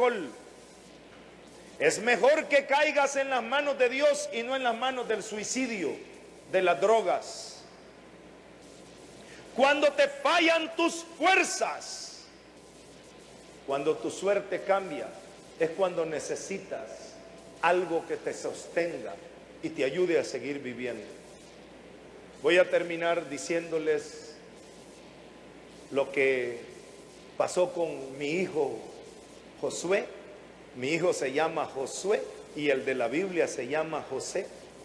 alcohol. Es mejor que caigas en las manos de Dios y no en las manos del suicidio, de las drogas. Cuando te fallan tus fuerzas, cuando tu suerte cambia, es cuando necesitas algo que te sostenga y te ayude a seguir viviendo. Voy a terminar diciéndoles lo que pasó con mi hijo Josué. Mi hijo se llama Josué y el de la Biblia se llama José.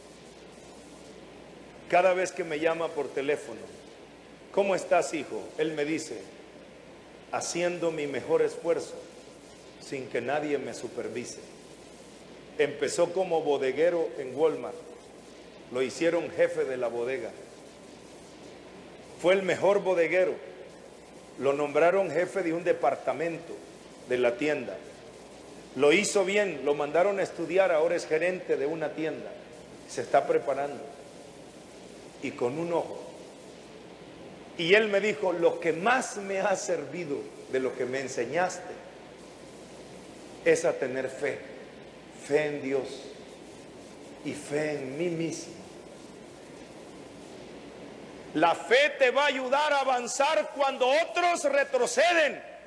Cada vez que me llama por teléfono, ¿cómo estás, hijo? Él me dice, haciendo mi mejor esfuerzo sin que nadie me supervise. Empezó como bodeguero en Walmart, lo hicieron jefe de la bodega. Fue el mejor bodeguero, lo nombraron jefe de un departamento de la tienda. Lo hizo bien, lo mandaron a estudiar, ahora es gerente de una tienda. Se está preparando y con un ojo. Y él me dijo, lo que más me ha servido de lo que me enseñaste es a tener fe, fe en Dios y fe en mí mismo. La fe te va a ayudar a avanzar cuando otros retroceden.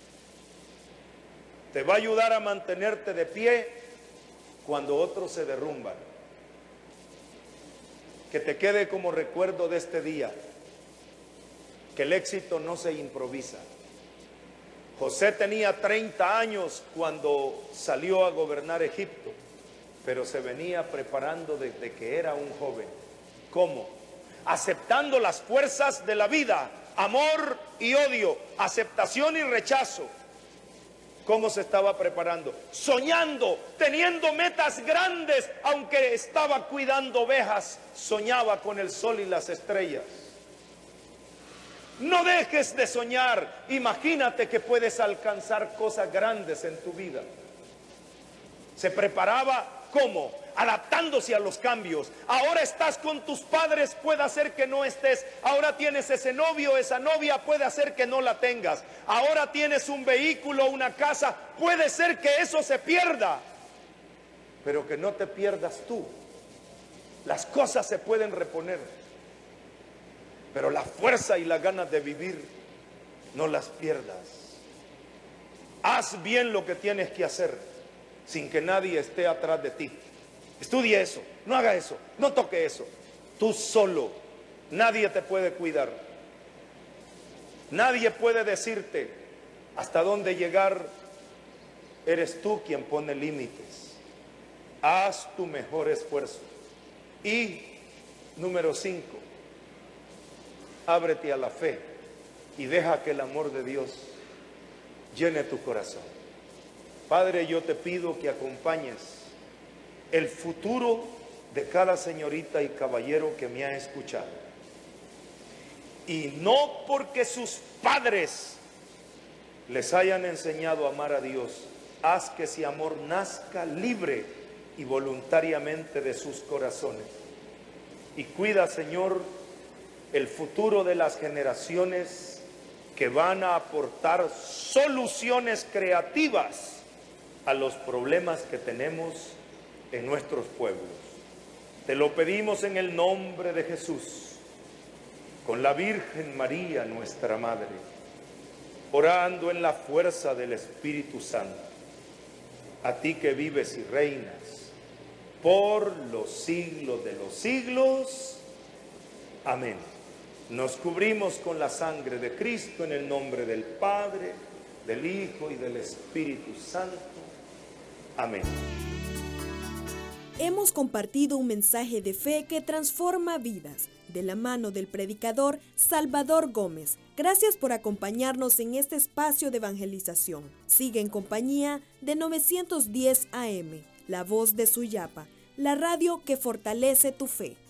Te va a ayudar a mantenerte de pie cuando otros se derrumban. Que te quede como recuerdo de este día, que el éxito no se improvisa. José tenía 30 años cuando salió a gobernar Egipto, pero se venía preparando desde que era un joven. ¿Cómo? Aceptando las fuerzas de la vida, amor y odio, aceptación y rechazo. ¿Cómo se estaba preparando? Soñando, teniendo metas grandes, aunque estaba cuidando ovejas, soñaba con el sol y las estrellas. No dejes de soñar, imagínate que puedes alcanzar cosas grandes en tu vida. Se preparaba, ¿cómo? Adaptándose a los cambios. Ahora estás con tus padres, puede hacer que no estés. Ahora tienes ese novio, esa novia, puede hacer que no la tengas. Ahora tienes un vehículo, una casa, puede ser que eso se pierda. Pero que no te pierdas tú. Las cosas se pueden reponer, pero la fuerza y las ganas de vivir no las pierdas. Haz bien lo que tienes que hacer sin que nadie esté atrás de ti. Estudie eso, no haga eso, no toque eso. Tú solo, nadie te puede cuidar. Nadie puede decirte hasta dónde llegar. Eres tú quien pone límites. Haz tu mejor esfuerzo. Y número 5, ábrete a la fe y deja que el amor de Dios llene tu corazón. Padre, yo te pido que acompañes el futuro de cada señorita y caballero que me ha escuchado. Y no porque sus padres les hayan enseñado a amar a Dios, haz que ese amor nazca libre y voluntariamente de sus corazones. Y cuida, Señor, el futuro de las generaciones que van a aportar soluciones creativas a los problemas que tenemos en nuestros pueblos. Te lo pedimos en el nombre de Jesús, con la Virgen María, nuestra Madre, orando en la fuerza del Espíritu Santo, a ti que vives y reinas por los siglos de los siglos. Amén. Nos cubrimos con la sangre de Cristo en el nombre del Padre, del Hijo y del Espíritu Santo. Amén. Hemos compartido un mensaje de fe que transforma vidas, de la mano del predicador Salvador Gómez. Gracias por acompañarnos en este espacio de evangelización. Sigue en compañía de 910 AM, La Voz de Suyapa, la radio que fortalece tu fe.